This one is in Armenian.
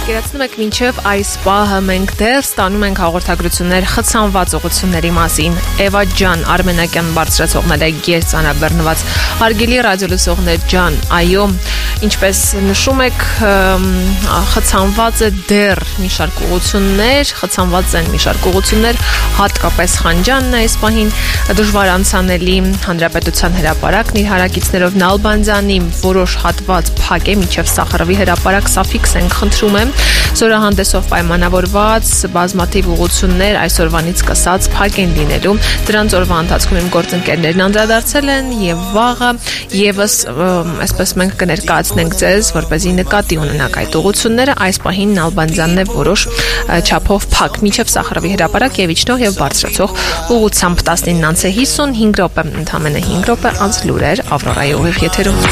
Պատկերացնում եք մինչև այս պահը մենք դեռ ստանում ենք հաղորդագրություններ խցանված ուղղությունների մասին։ Էվա ջան, Արմենակյան բարձրացողներ է գերծանրաբեռնված։ Հարգելի ռադիոլսողներ ջան, այո, ինչպես նշում եք, խցանված է դեռ մի շարք ուղղություններ, խցանված են մի շարք ուղղություններ, հատկապես Խանջանն է այս պահին դժվար անցանելի, Հանրապետության հրապարակն իր հարակիցներով Նալբանդյանի որոշ հատված փակ է մինչև Սախարովի հրապարակ, սա ֆիքս ենք խնդրում եմ, զորահանդեսով պայմանավորված բազմաթիվ ուղղություններ այսօրվանից սկսած փակ են լինելու, դրանց օրվա ընթացքում իմ գործընկերներն անդրադարձել են եւ վաղը եւս այսպես մենք կներկայացնենք ձեզ, որպեսզի նկատի ունենաք այդ ուղղությունները, այս պահին Նալբանդյանն է որոշ չափով փակ մինչև Սախարովի հրապարակ եւ իջնող եւ բարձրացող ուղղությամբ 19:55 րոպե, ընդամենը 5 րոպե անց լուրեր Ավրորայի ուղիղ եթերում։